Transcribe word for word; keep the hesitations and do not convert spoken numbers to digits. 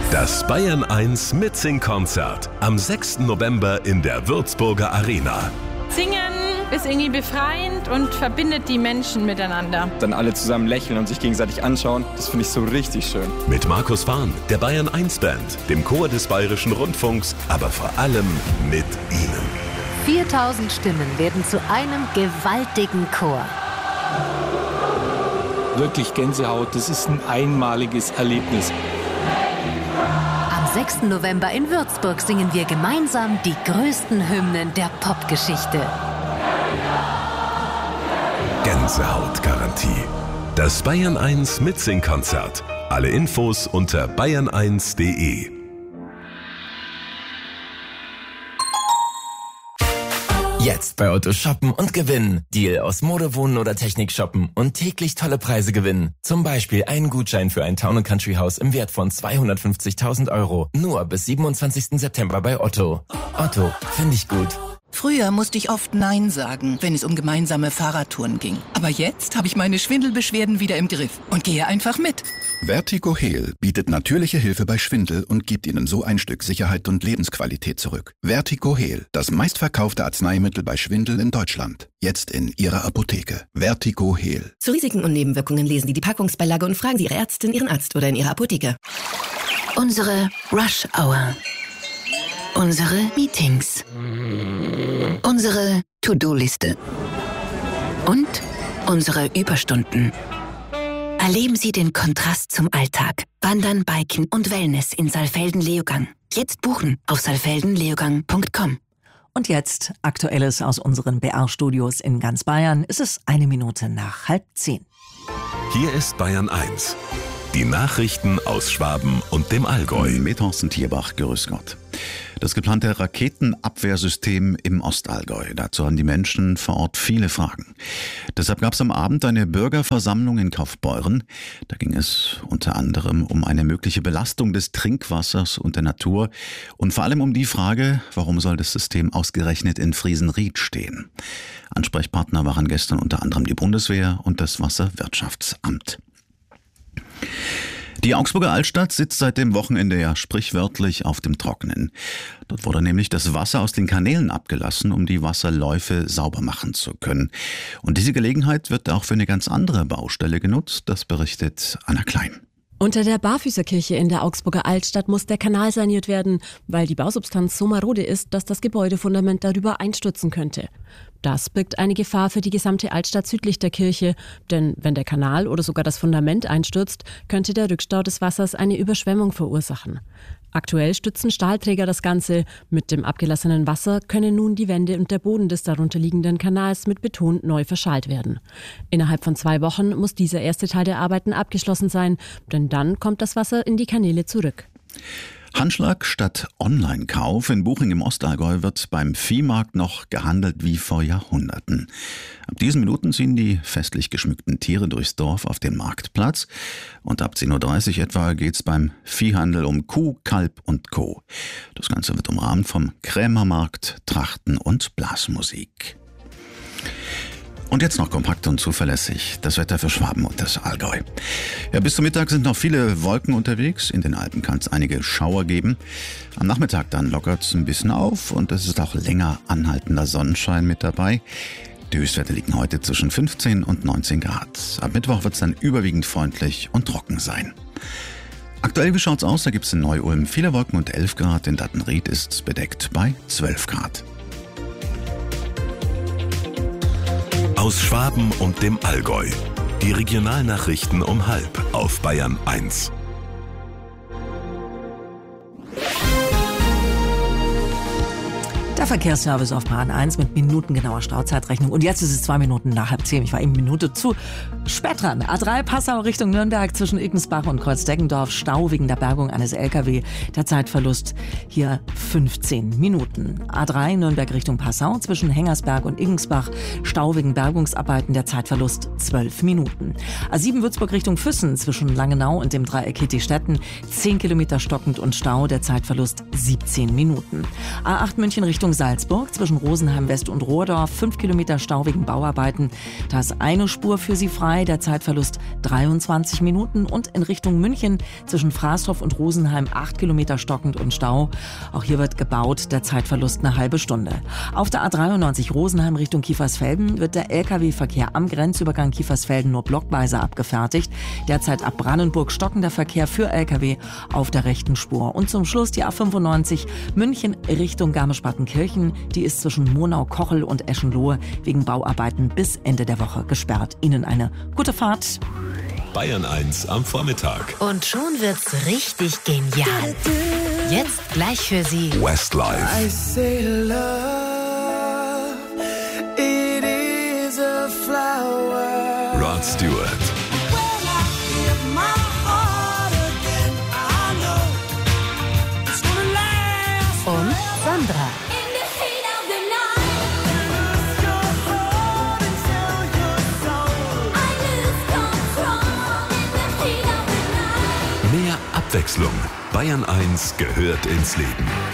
Das Bayern eins Mitsing-Konzert am sechsten November in der Würzburger Arena. Singen ist irgendwie befreiend und verbindet die Menschen miteinander. Dann alle zusammen lächeln und sich gegenseitig anschauen, das finde ich so richtig schön. Mit Markus Fahn, der Bayern eins Band, dem Chor des Bayerischen Rundfunks, aber vor allem mit Ihnen. viertausend Stimmen werden zu einem gewaltigen Chor. Wirklich Gänsehaut, das ist ein einmaliges Erlebnis. Am sechsten November in Würzburg singen wir gemeinsam die größten Hymnen der Popgeschichte. Gänsehautgarantie. Das Bayern eins Mitsing-Konzert. Alle Infos unter bayern eins punkt de. Jetzt bei Otto shoppen und gewinnen. Deal aus Mode, Wohnen oder Technik shoppen und täglich tolle Preise gewinnen. Zum Beispiel einen Gutschein für ein Town and Country Haus im Wert von zweihundertfünfzigtausend Euro. Nur bis siebenundzwanzigsten September bei Otto. Otto, finde ich gut. Früher musste ich oft Nein sagen, wenn es um gemeinsame Fahrradtouren ging. Aber jetzt habe ich meine Schwindelbeschwerden wieder im Griff und gehe einfach mit. Vertigo Heal bietet natürliche Hilfe bei Schwindel und gibt Ihnen so ein Stück Sicherheit und Lebensqualität zurück. Vertigo Heal, das meistverkaufte Arzneimittel bei Schwindel in Deutschland. Jetzt in Ihrer Apotheke. Vertigo Heal. Zu Risiken und Nebenwirkungen lesen Sie die Packungsbeilage und fragen Sie Ihre Ärztin, Ihren Arzt oder in Ihrer Apotheke. Unsere Rush Hour. Unsere Meetings. Unsere To-Do-Liste. Und unsere Überstunden. Erleben Sie den Kontrast zum Alltag. Wandern, Biken und Wellness in Saalfelden-Leogang. Jetzt buchen auf saalfelden leogang punkt com. Und jetzt Aktuelles aus unseren B R-Studios in ganz Bayern. Es ist eine Minute nach halb zehn. Hier ist Bayern eins. Die Nachrichten aus Schwaben und dem Allgäu. Mit Thorsten Tierbach, grüß Gott. Das geplante Raketenabwehrsystem im Ostallgäu. Dazu haben die Menschen vor Ort viele Fragen. Deshalb gab es am Abend eine Bürgerversammlung in Kaufbeuren. Da ging es unter anderem um eine mögliche Belastung des Trinkwassers und der Natur und vor allem um die Frage, warum soll das System ausgerechnet in Friesenried stehen? Ansprechpartner waren gestern unter anderem die Bundeswehr und das Wasserwirtschaftsamt. Die Augsburger Altstadt sitzt seit dem Wochenende ja sprichwörtlich auf dem Trockenen. Dort wurde nämlich das Wasser aus den Kanälen abgelassen, um die Wasserläufe sauber machen zu können. Und diese Gelegenheit wird auch für eine ganz andere Baustelle genutzt, das berichtet Anna Klein. Unter der Barfüßerkirche in der Augsburger Altstadt muss der Kanal saniert werden, weil die Bausubstanz so marode ist, dass das Gebäudefundament darüber einstürzen könnte. Das birgt eine Gefahr für die gesamte Altstadt südlich der Kirche, denn wenn der Kanal oder sogar das Fundament einstürzt, könnte der Rückstau des Wassers eine Überschwemmung verursachen. Aktuell stützen Stahlträger das Ganze. Mit dem abgelassenen Wasser können nun die Wände und der Boden des darunterliegenden Kanals mit Beton neu verschalt werden. Innerhalb von zwei Wochen muss dieser erste Teil der Arbeiten abgeschlossen sein, denn dann kommt das Wasser in die Kanäle zurück. Handschlag statt Online-Kauf. In Buching im Ostallgäu wird beim Viehmarkt noch gehandelt wie vor Jahrhunderten. Ab diesen Minuten ziehen die festlich geschmückten Tiere durchs Dorf auf den Marktplatz. Und ab zehn Uhr dreißig etwa geht's beim Viehhandel um Kuh, Kalb und Co. Das Ganze wird umrahmt vom Krämermarkt, Trachten und Blasmusik. Und jetzt noch kompakt und zuverlässig das Wetter für Schwaben und das Allgäu. Ja, bis zum Mittag sind noch viele Wolken unterwegs. In den Alpen kann es einige Schauer geben. Am Nachmittag dann lockert es ein bisschen auf und es ist auch länger anhaltender Sonnenschein mit dabei. Die Höchstwerte liegen heute zwischen fünfzehn und neunzehn Grad. Ab Mittwoch wird es dann überwiegend freundlich und trocken sein. Aktuell, wie schaut's aus? Da gibt es in Neu-Ulm viele Wolken und elf Grad. In Dattenried ist es bedeckt bei zwölf Grad. Aus Schwaben und dem Allgäu. Die Regionalnachrichten um halb auf Bayern eins. Der Verkehrsservice auf Bayern eins mit minutengenauer Stauzeitrechnung. Und jetzt ist es zwei Minuten nach halb zehn. Ich war eben eine Minute zu spät dran. A drei Passau Richtung Nürnberg zwischen Iggensbach und Kreuzdeggendorf. Stau wegen der Bergung eines L K W. Der Zeitverlust hier fünfzehn Minuten. A drei Nürnberg Richtung Passau zwischen Hengersberg und Iggensbach. Stau wegen Bergungsarbeiten. Der Zeitverlust zwölf Minuten. A sieben Würzburg Richtung Füssen zwischen Langenau und dem Dreieck Hittistetten. zehn Kilometer stockend und Stau. Der Zeitverlust siebzehn Minuten. A acht München Richtung Richtung Salzburg zwischen Rosenheim West und Rohrdorf, fünf Kilometer Stau wegen Bauarbeiten. Da ist eine Spur für Sie frei, der Zeitverlust dreiundzwanzig Minuten. Und in Richtung München zwischen Fraßhof und Rosenheim, acht Kilometer stockend und Stau. Auch hier wird gebaut, der Zeitverlust eine halbe Stunde. Auf der A dreiundneunzig Rosenheim Richtung Kiefersfelden wird der L K W-Verkehr am Grenzübergang Kiefersfelden nur blockweise abgefertigt. Derzeit ab Brandenburg stockender Verkehr für L K W auf der rechten Spur. Und zum Schluss die A fünfundneunzig München Richtung Garmisch-Partenkirchen. Die ist zwischen Murnau-Kochel und Eschenlohe wegen Bauarbeiten bis Ende der Woche gesperrt. Ihnen eine gute Fahrt. Bayern eins am Vormittag. Und schon wird's richtig genial. Jetzt gleich für Sie Westlife. I say love, it is a flower. Rod Stewart. Und Sandra. Mehr Abwechslung. Bayern eins gehört ins Leben.